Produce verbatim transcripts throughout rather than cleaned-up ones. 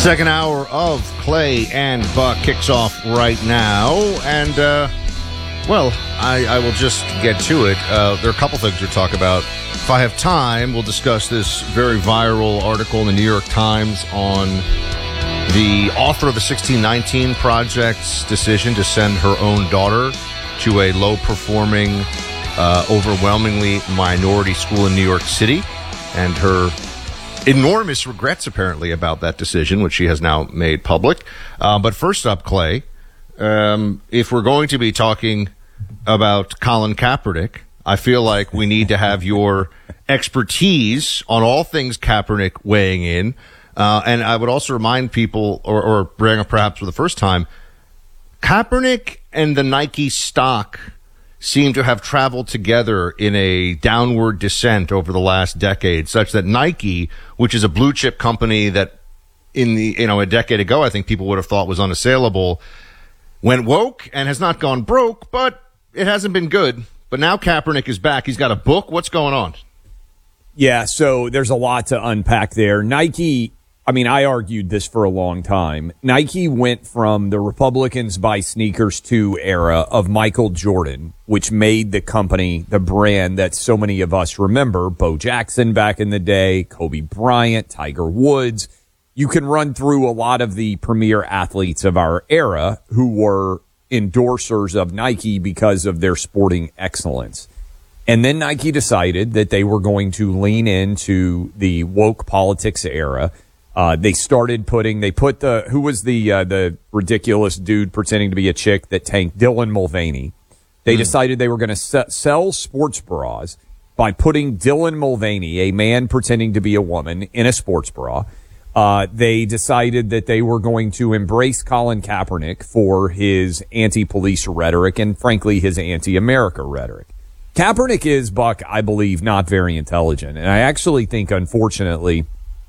Second hour of Clay and Buck kicks off right now. And, uh, well, I, I will just get to it. Uh, there are a couple things to talk about. If I have time, we'll discuss this very viral article in the New York Times on the author of the sixteen nineteen Project's decision to send her own daughter to a low-performing, uh, overwhelmingly minority school in New York City, and her enormous regrets, apparently, about that decision, which she has now made public. Uh, but first up, Clay, um, if we're going to be talking about Colin Kaepernick, I feel like we need to have your expertise on all things Kaepernick weighing in. Uh, and I would also remind people, or, or bring up perhaps for the first time, Kaepernick and the Nike stock seem to have traveled together in a downward descent over the last decade, such that Nike, which is a blue chip company that in the, you know, a decade ago, I think people would have thought was unassailable, went woke and has not gone broke, but it hasn't been good. But now Kaepernick is back. He's got a book. What's going on? Yeah, so there's a lot to unpack there. Nike, I mean, I argued this for a long time. Nike went from the Republicans buy sneakers to era of Michael Jordan, which made the company the brand that so many of us remember. Bo Jackson back in the day, Kobe Bryant, Tiger Woods. You can run through a lot of the premier athletes of our era who were endorsers of Nike because of their sporting excellence. And then Nike decided that they were going to lean into the woke politics era. Uh, they started putting, they put the, who was the, uh, the ridiculous dude pretending to be a chick that tanked Dylan Mulvaney. They mm. decided they were going to se- sell sports bras by putting Dylan Mulvaney, a man pretending to be a woman, in a sports bra. Uh, they decided that they were going to embrace Colin Kaepernick for his anti-police rhetoric and, frankly, his anti-America rhetoric. Kaepernick is, Buck, I believe, not very intelligent. And I actually think, unfortunately,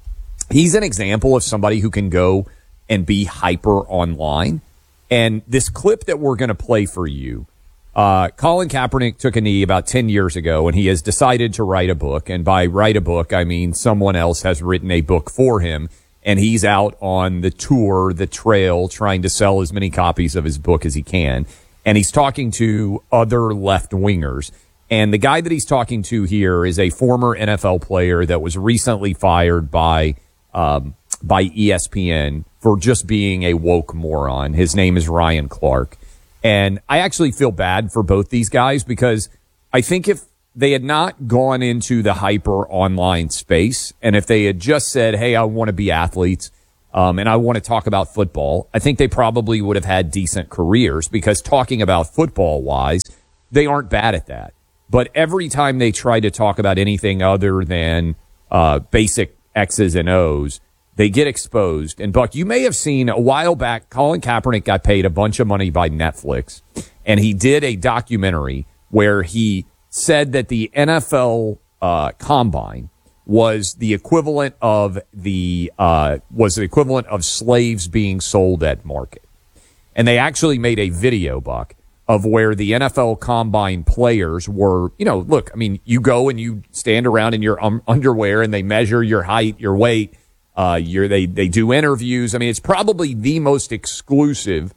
he's an example of somebody who can go and be hyper online. And this clip that we're going to play for you, uh, Colin Kaepernick took a knee about ten years ago, and he has decided to write a book. And by write a book, I mean someone else has written a book for him. And he's out on the tour, the trail, trying to sell as many copies of his book as he can. And he's talking to other left-wingers. And the guy that he's talking to here is a former N F L player that was recently fired by um, by E S P N for just being a woke moron. His name is Ryan Clark. And I actually feel bad for both these guys because I think if they had not gone into the hyper online space and if they had just said, hey, I want to be athletes um, and I want to talk about football, I think they probably would have had decent careers because talking about football-wise, they aren't bad at that. But every time they try to talk about anything other than uh, basic X's and O's, they get exposed. And, Buck, you may have seen a while back, Colin Kaepernick got paid a bunch of money by Netflix, and he did a documentary where he said that the N F L uh, Combine was the equivalent of the uh, was the equivalent of slaves being sold at market. And they actually made a video, Buck, of where the N F L Combine players were, you know, look, I mean, you go and you stand around in your um, underwear and they measure your height, your weight, uh, your, they, they do interviews. I mean, it's probably the most exclusive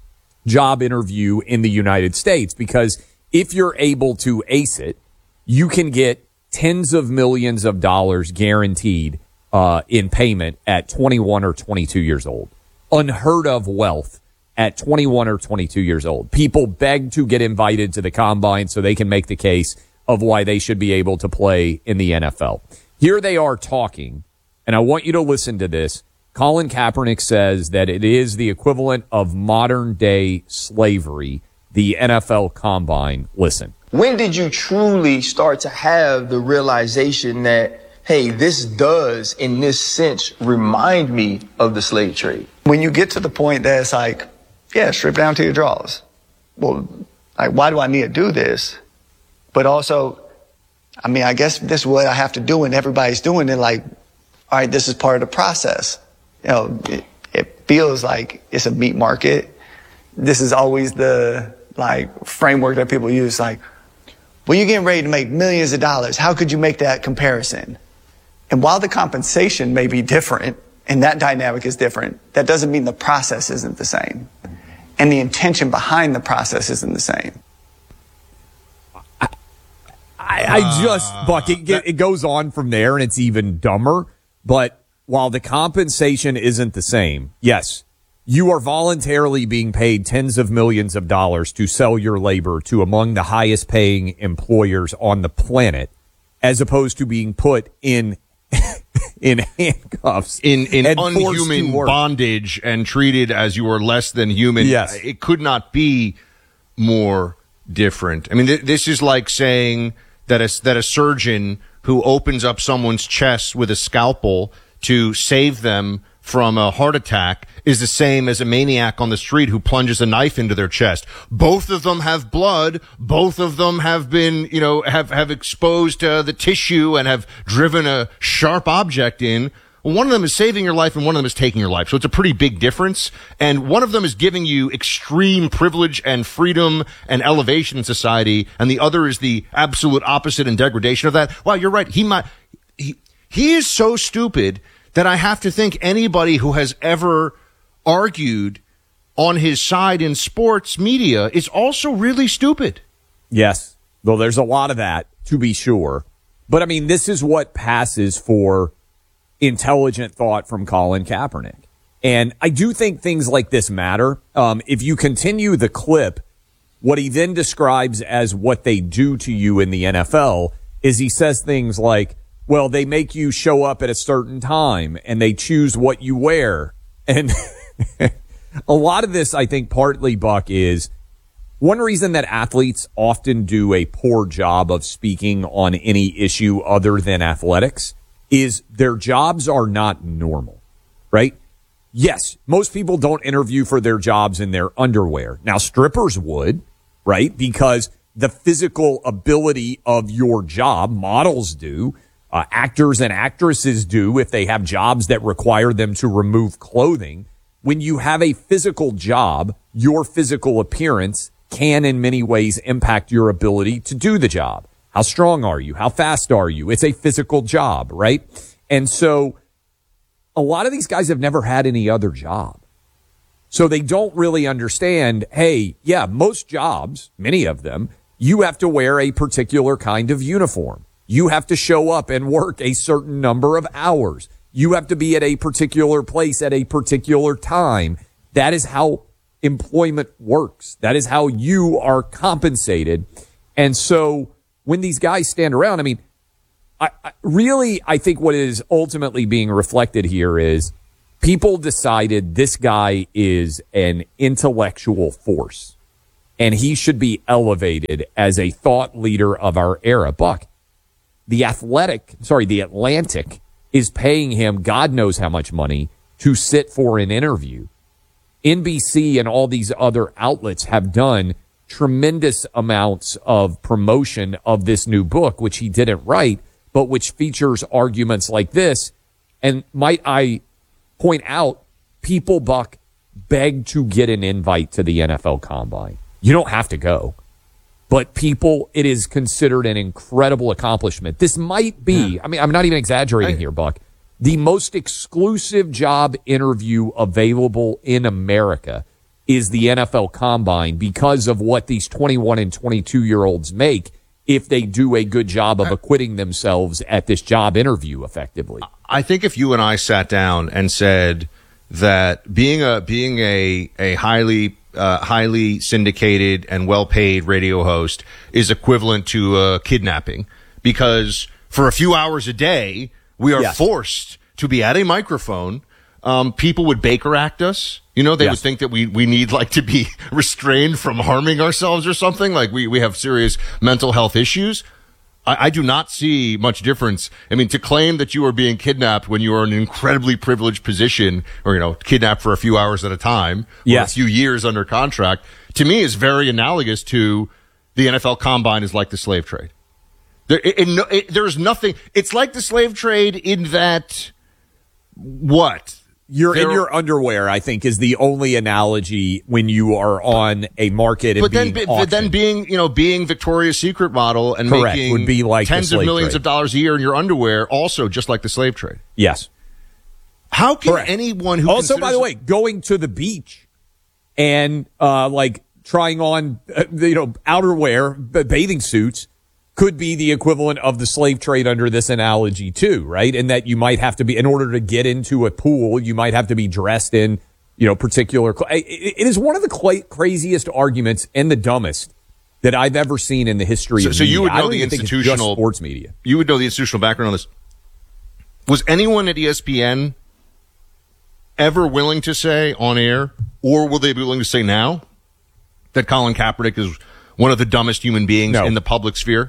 job interview in the United States because if you're able to ace it, you can get tens of millions of dollars guaranteed uh, in payment at twenty-one or twenty-two years old. Unheard of wealth at twenty-one or twenty-two years old. People beg to get invited to the Combine so they can make the case of why they should be able to play in the N F L. Here they are talking, and I want you to listen to this. Colin Kaepernick says that it is the equivalent of modern-day slavery, the N F L Combine. Listen. When did you truly start to have the realization that, hey, this does, in this sense, remind me of the slave trade? When you get to the point that it's like, yeah, strip down to your drawers. Well, like, why do I need to do this? But also, I mean, I guess this is what I have to do and everybody's doing it. Like, all right, this is part of the process. You know, it, it feels like it's a meat market. This is always the, like, framework that people use. Like, when you're getting ready to make millions of dollars, how could you make that comparison? And while the compensation may be different, And that dynamic is different. That doesn't mean the process isn't the same. And the intention behind the process isn't the same. I, I just, Buck, it, it goes on from there, and it's even dumber. But while the compensation isn't the same, yes, you are voluntarily being paid tens of millions of dollars to sell your labor to among the highest paying employers on the planet, as opposed to being put in in handcuffs, in in unhuman bondage, and treated as you are less than human. Yes. It could not be more different. I mean, th- this is like saying that a, that a surgeon who opens up someone's chest with a scalpel to save them from a heart attack is the same as a maniac on the street who plunges a knife into their chest. Both of them have blood. Both of them have been, you know, have, have exposed uh, the tissue and have driven a sharp object in. One of them is saving your life and one of them is taking your life. So it's a pretty big difference. And one of them is giving you extreme privilege and freedom and elevation in society. And the other is the absolute opposite and degradation of that. Wow, you're right. He might, he, he is so stupid that I have to think anybody who has ever argued on his side in sports media is also really stupid. Yes. Though there's a lot of that, to be sure. But, I mean, this is what passes for intelligent thought from Colin Kaepernick. And I do think things like this matter. Um, if you continue the clip, what he then describes as what they do to you in the N F L is he says things like, well, they make you show up at a certain time and they choose what you wear. And a lot of this, I think, partly, Buck, is one reason that athletes often do a poor job of speaking on any issue other than athletics is their jobs are not normal, right? Yes, most people don't interview for their jobs in their underwear. Now, strippers would, right? Because the physical ability of your job, models do. Uh, actors and actresses do if they have jobs that require them to remove clothing. When you have a physical job, your physical appearance can in many ways impact your ability to do the job. How strong are you? How fast are you? It's a physical job, right? And so a lot of these guys have never had any other job. So they don't really understand, hey, yeah, most jobs, many of them, you have to wear a particular kind of uniform. You have to show up and work a certain number of hours. You have to be at a particular place at a particular time. That is how employment works. That is how you are compensated. And so when these guys stand around, I mean, I, I really, I think what is ultimately being reflected here is people decided this guy is an intellectual force and he should be elevated as a thought leader of our era. Buck, The Athletic, sorry, The Atlantic is paying him God knows how much money to sit for an interview. N B C and all these other outlets have done tremendous amounts of promotion of this new book, which he didn't write, but which features arguments like this. And might I point out, people, Buck, beg to get an invite to the N F L Combine. You don't have to go. But people, it is considered an incredible accomplishment. This might be, I mean, I'm not even exaggerating I, here, Buck, the most exclusive job interview available in America is the N F L Combine because of what these twenty-one and twenty-two year olds make if they do a good job of acquitting themselves at this job interview effectively. I think if you and I sat down and said that being a being a a highly uh, highly syndicated and well paid radio host is equivalent to uh, kidnapping, because for a few hours a day we are yes. forced to be at a microphone. Um, people would Baker Act us. You know, they yes. would think that we, we need like to be restrained from harming ourselves or something. Like we, we have serious mental health issues. I, I do not see much difference. I mean, to claim that you are being kidnapped when you are in an incredibly privileged position, or, you know, kidnapped for a few hours at a time, yes. or a few years under contract, to me is very analogous to the N F L Combine is like the slave trade. There, it, it, it, there's nothing. It's like the slave trade in that what? You're there, in your underwear, I think, is the only analogy when you are on a market and but being then, auctioned. But then being, you know, being Victoria's Secret model and Correct. making Would be like tens of millions trade. of dollars a year in your underwear, also just like the slave trade. Yes. How can Correct. anyone who also, considers- by the way, going to the beach and uh, like trying on uh, you know outerwear, b- bathing suits could be the equivalent of the slave trade under this analogy too, right? And that you might have to be, in order to get into a pool, you might have to be dressed in you know particular. Cl- it, it is one of the cl- craziest arguments and the dumbest that I've ever seen in the history so, of so media. you would I know don't the even think it's just institutional sports media. You would know the institutional background on this. Was anyone at E S P N ever willing to say on air, or will they be willing to say now, that Colin Kaepernick is one of the dumbest human beings No. in the public sphere?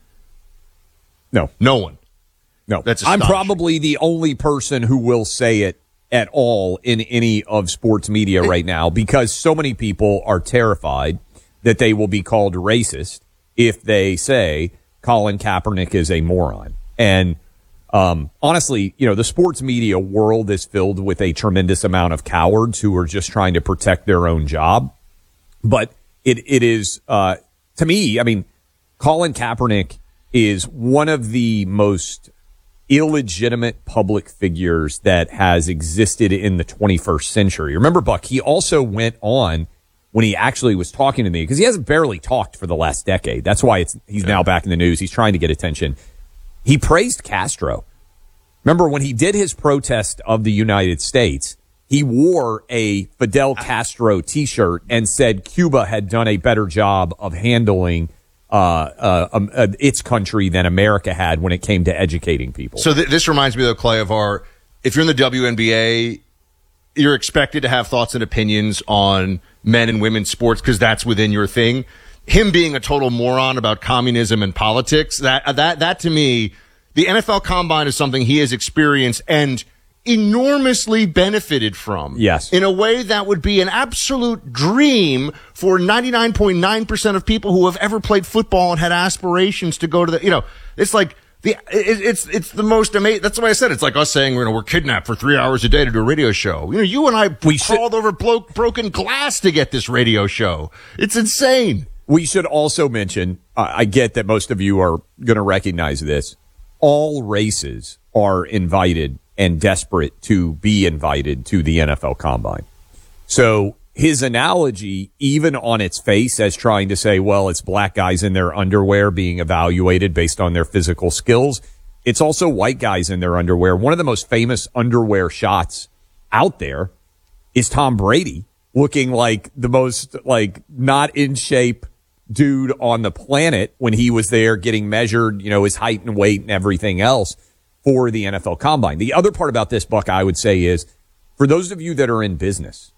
No, No one. no. That's I'm astonishing. probably the only person who will say it at all in any of sports media right now, because so many people are terrified that they will be called racist if they say Colin Kaepernick is a moron. And um, honestly, you know, the sports media world is filled with a tremendous amount of cowards who are just trying to protect their own job. But it it is, uh, to me, I mean, Colin Kaepernick is one of the most illegitimate public figures that has existed in the twenty-first century. Remember, Buck, he also went on when he actually was talking to me, because he hasn't barely talked for the last decade. That's why it's he's now back in the news. He's trying to get attention. He praised Castro. Remember when he did his protest of the United States, he wore a Fidel Castro T-shirt and said Cuba had done a better job of handling uh, uh, um, uh, its country than America had when it came to educating people. So th- this reminds me, though, Clay, of our, if you're in the W N B A, you're expected to have thoughts and opinions on men and women's sports because that's within your thing. Him being a total moron about communism and politics, that that that to me, the N F L Combine is something he has experienced and enormously benefited from. Yes. In a way that would be an absolute dream for ninety-nine point nine percent of people who have ever played football and had aspirations to go to the, you know, it's like, The it, it's it's the most amazing. That's why I said it's like us saying, you know, we're kidnapped for three hours a day to do a radio show. You know, you and I We crawled should, over blo- broken glass to get this radio show. It's insane. We should also mention, uh, I get that most of you are going to recognize this. All races are invited and desperate to be invited to the N F L Combine. So his analogy, even on its face, as trying to say, well, it's black guys in their underwear being evaluated based on their physical skills. It's also white guys in their underwear. One of the most famous underwear shots out there is Tom Brady looking like the most, like, not in shape dude on the planet when he was there getting measured, you know, his height and weight and everything else for the N F L Combine. The other part about this, Buck, I would say is, for those of you that are in business,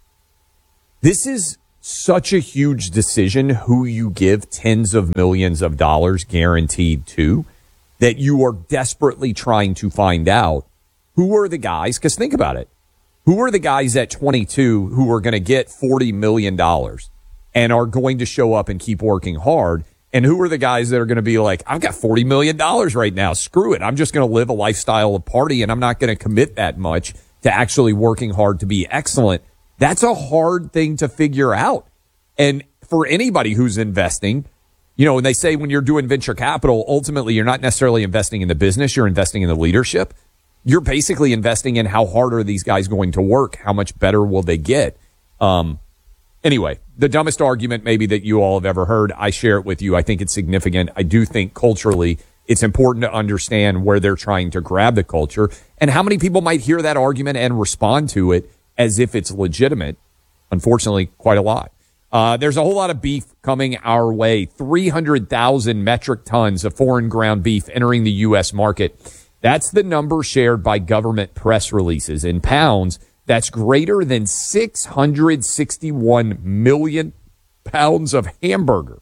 this is such a huge decision who you give tens of millions of dollars guaranteed to, that you are desperately trying to find out who are the guys, because think about it, who are the guys at twenty-two who are going to get forty million dollars and are going to show up and keep working hard, and who are the guys that are going to be like, I've got forty million dollars right now, screw it, I'm just going to live a lifestyle of party and I'm not going to commit that much to actually working hard to be excellent. That's a hard thing to figure out. And for anybody who's investing, you know, when they say when you're doing venture capital, ultimately you're not necessarily investing in the business, you're investing in the leadership. You're basically investing in how hard are these guys going to work? How much better will they get? Um, anyway, the dumbest argument maybe that you all have ever heard, I share it with you. I think it's significant. I do think culturally it's important to understand where they're trying to grab the culture and how many people might hear that argument and respond to it as if it's legitimate. Unfortunately, quite a lot. Uh, there's a whole lot of beef coming our way. three hundred thousand metric tons of foreign ground beef entering the U S market. That's the number shared by government press releases. In pounds, that's greater than six hundred sixty-one million pounds of hamburger.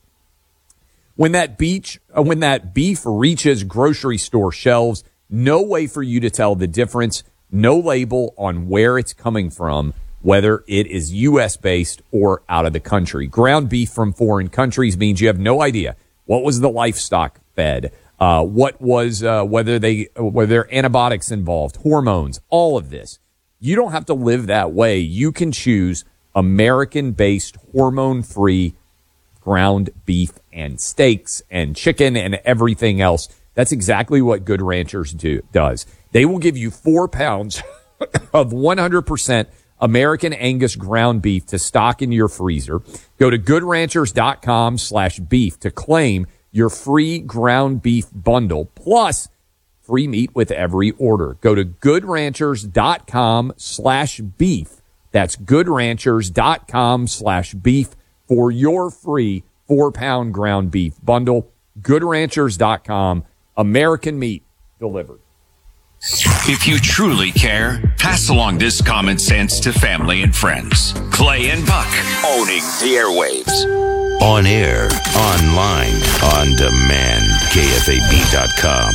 When that beach, uh, when that beef reaches grocery store shelves, no way for you to tell the difference. No label on where it's coming from, whether it is U S based or out of the country. Ground beef from foreign countries means you have no idea what was the livestock fed, uh, what was uh, whether they whether there are antibiotics involved, hormones, all of this. You don't have to live that way. You can choose American-based, hormone-free ground beef and steaks and chicken and everything else. That's exactly what Good Ranchers do does. They will give you four pounds of one hundred percent American Angus ground beef to stock in your freezer. Go to goodranchers.com slash beef to claim your free ground beef bundle, plus free meat with every order. Go to goodranchers.com slash beef. That's goodranchers.com slash beef for your free four-pound ground beef bundle. Good Ranchers dot com, American meat delivered. If you truly care, pass along this common sense to family and friends. Clay and Buck, owning the airwaves. On air, online, on demand. K F A B dot com.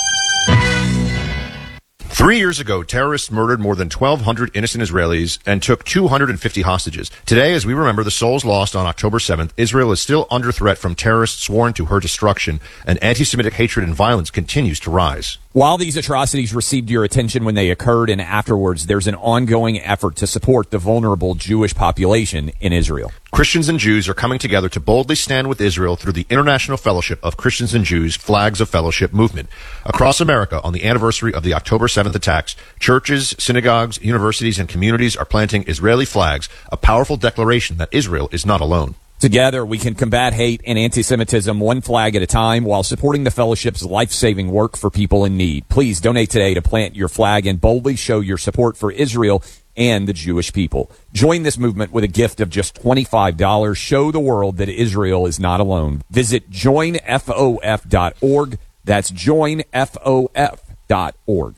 Three years ago, terrorists murdered more than twelve hundred innocent Israelis and took two hundred fifty hostages. Today, as we remember the souls lost on October seventh, Israel is still under threat from terrorists sworn to her destruction, and anti-Semitic hatred and violence continues to rise. While these atrocities received your attention when they occurred and afterwards, there's an ongoing effort to support the vulnerable Jewish population in Israel. Christians and Jews are coming together to boldly stand with Israel through the International Fellowship of Christians and Jews Flags of Fellowship movement. Across America, on the anniversary of the October seventh attacks, churches, synagogues, universities, and communities are planting Israeli flags, a powerful declaration that Israel is not alone. Together, we can combat hate and anti-Semitism one flag at a time while supporting the fellowship's life-saving work for people in need. Please donate today to plant your flag and boldly show your support for Israel and the Jewish people. Join this movement with a gift of just twenty-five dollars. Show the world that Israel is not alone. Visit join F O F dot org. That's join F O F dot org.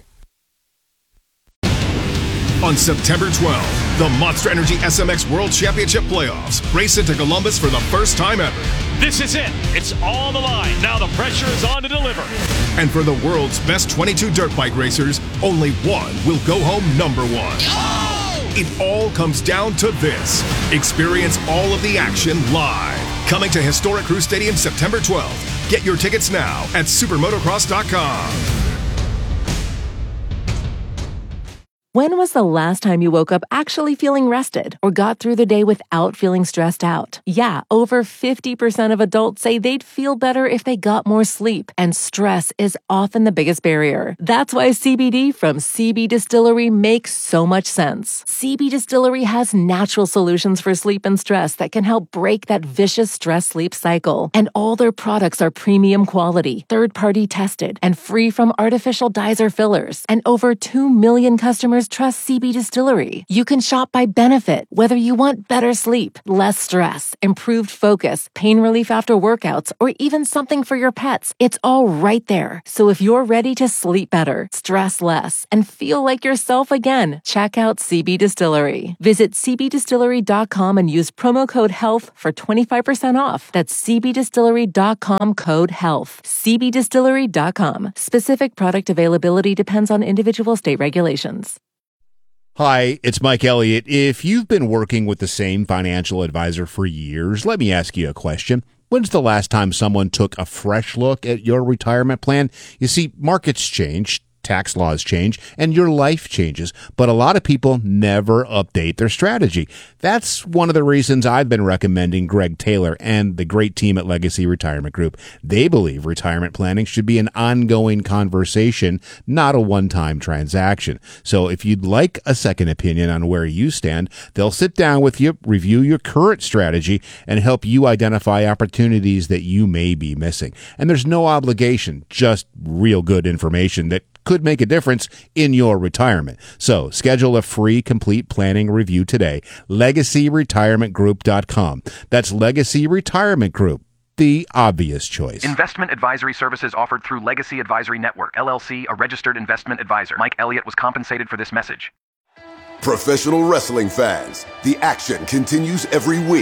On September twelfth, the Monster Energy S M X World Championship Playoffs race into Columbus for the first time ever. This is it. It's all the line. Now the pressure is on to deliver. And for the world's best twenty-two dirt bike racers, only one will go home number one. Oh! It all comes down to this. Experience all of the action live. Coming to Historic Crew Stadium September twelfth. Get your tickets now at supermotocross dot com. When was the last time you woke up actually feeling rested or got through the day without feeling stressed out? Yeah, over fifty percent of adults say they'd feel better if they got more sleep, and stress is often the biggest barrier. That's why C B D from C B Distillery makes so much sense. C B Distillery has natural solutions for sleep and stress that can help break that vicious stress-sleep cycle. And all their products are premium quality, third-party tested, and free from artificial dyes or fillers. And over two million customers trust C B Distillery. You can shop by benefit, whether you want better sleep, less stress, improved focus, pain relief after workouts, or even something for your pets. It's all right there. So if you're ready to sleep better, stress less, and feel like yourself again, check out C B Distillery. Visit C B distillery dot com and use promo code HEALTH for twenty-five percent off. That's C B distillery dot com code HEALTH. C B distillery dot com. Specific product availability depends on individual state regulations. Hi, it's Mike Elliott. If you've been working with the same financial advisor for years, let me ask you a question. When's the last time someone took a fresh look at your retirement plan? You see, markets change, tax laws change, and your life changes, but a lot of people never update their strategy. That's one of the reasons I've been recommending Greg Taylor and the great team at Legacy Retirement Group. They believe retirement planning should be an ongoing conversation, not a one-time transaction. So if you'd like a second opinion on where you stand, they'll sit down with you, review your current strategy, and help you identify opportunities that you may be missing. And there's no obligation, just real good information that could make a difference in your retirement. So schedule a free complete planning review today. legacy retirement group dot com. That's Legacy Retirement Group, the obvious choice. Investment advisory services offered through Legacy Advisory Network, L L C, a registered investment advisor. Mike Elliott was compensated for this message. Professional wrestling fans, the action continues every week.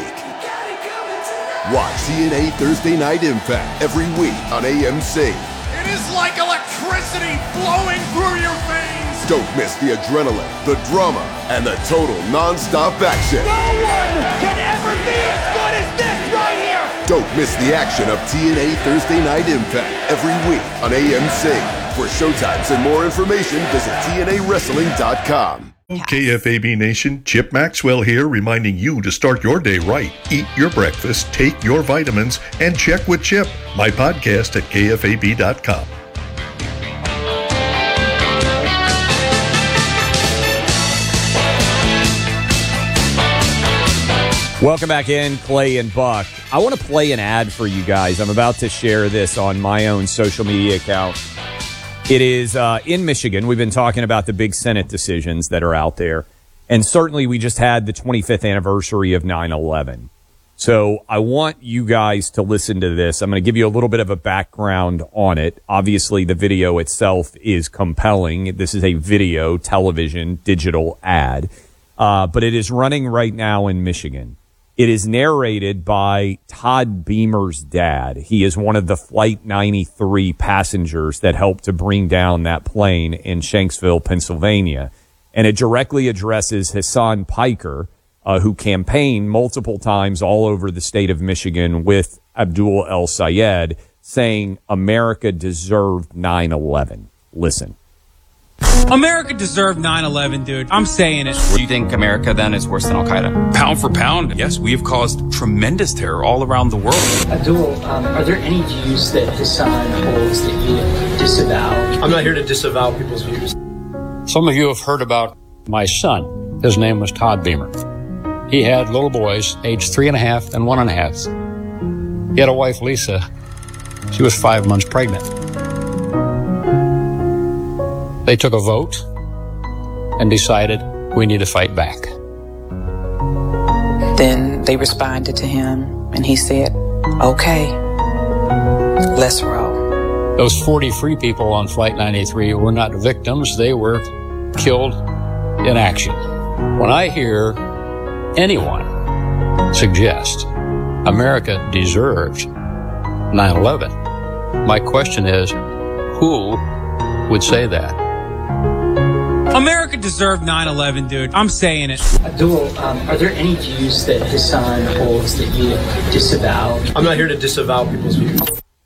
Watch T N A Thursday Night Impact every week on A M C. It is like electricity flowing through your veins. Don't miss the adrenaline, the drama, and the total non-stop action. No one can ever be as good as this right here. Don't miss the action of T N A Thursday Night Impact every week on A M C. For showtimes and more information, visit T N A wrestling dot com. K F A B Nation, Chip Maxwell here, reminding you to start your day right. Eat your breakfast, take your vitamins, and check with Chip, my podcast at K F A B dot com. Welcome back in, Clay and Buck. I want to play an ad for you guys. I'm about to share this on my own social media account. It is uh, in Michigan. We've been talking about the big Senate decisions that are out there. And certainly we just had the twenty-fifth anniversary of nine eleven. So I want you guys to listen to this. I'm going to give you a little bit of a background on it. Obviously, the video itself is compelling. This is a video, television, digital ad. Uh, but it is running right now in Michigan. It is narrated by Todd Beamer's dad. He is one of the Flight ninety-three passengers that helped to bring down that plane in Shanksville, Pennsylvania. And it directly addresses Hassan Piker, uh, who campaigned multiple times all over the state of Michigan with Abdul El Sayed, saying America deserved nine eleven. Listen. America deserved nine eleven, dude. I'm saying it. Do you think America then is worse than Al-Qaeda? Pound for pound, yes, we have caused tremendous terror all around the world. Abdul, um, are there any views that Hassan holds that you disavow? I'm not here to disavow people's views. Some of you have heard about my son. His name was Todd Beamer. He had little boys, aged three and a half and one and a half. He had a wife, Lisa. She was five months pregnant. They took a vote and decided we need to fight back. Then they responded to him and he said, okay, let's roll. Those forty-three people on Flight ninety-three were not victims. They were killed in action. When I hear anyone suggest America deserved nine eleven, my question is, who would say that? America deserved nine eleven, dude. I'm saying it. Abdul, um, are there any views that Hassan holds that you disavow? I'm not here to disavow people's views.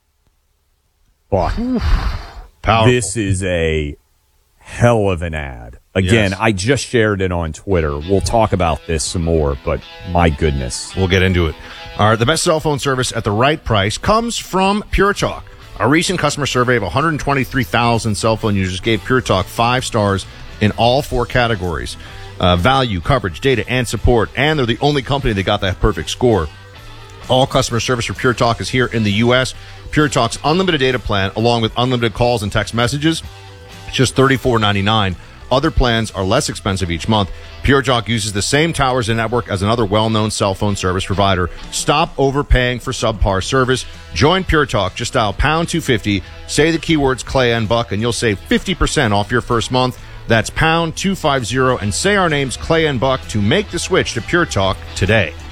Powerful. This is a hell of an ad. Again, Yes. I just shared it on Twitter. We'll talk about this some more, but my goodness. We'll get into it. All right, the best cell phone service at the right price comes from Pure Talk. A recent customer survey of one hundred twenty-three thousand cell phone users gave Pure Talk five stars in all four categories. Uh, value, coverage, data, and support. And they're the only company that got that perfect score. All customer service for Pure Talk is here in the U S. Pure Talk's unlimited data plan, along with unlimited calls and text messages, it's just thirty-four ninety-nine. Other plans are less expensive each month. Pure Talk uses the same towers and network as another well-known cell phone service provider. Stop overpaying for subpar service. Join Pure Talk. Just dial pound two fifty, say the keywords Clay and Buck, and you'll save fifty percent off your first month. That's pound two fifty and say our names Clay and Buck to make the switch to Pure Talk today.